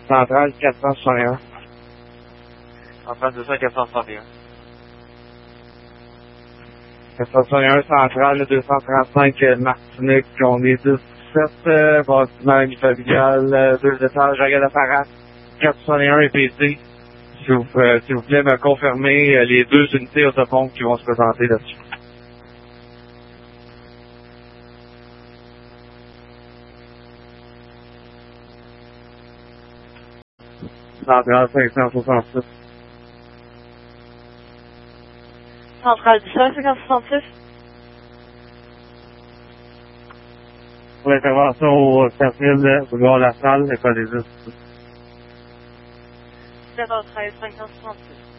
Centrale 461. Centrale 200 461. 461 Centrale 235 Martinique. On est 17, bâtiment unifamilial, 2 étages, arrière de parade. 461 EPC. S'il vous plaît, me confirmer les 2 unités autopompes qui vont se présenter là-dessus. Centrale 566. Centrale 566. Pour l'intervention au 4000 boulevard La Salle, École des 10. 7h13 566.